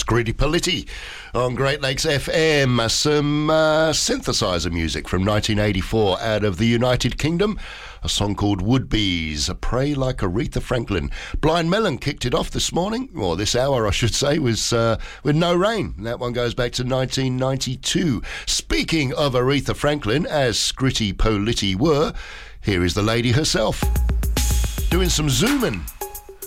Scritti Politti on Great Lakes FM. Some synthesizer music from 1984 out of the United Kingdom. A song called Would-Be's, Pray Like Aretha Franklin. Blind Melon kicked it off this morning, or this hour I should say, was with No Rain. That one goes back to 1992. Speaking of Aretha Franklin, as Scritti Politti were, here is the lady herself doing some zooming.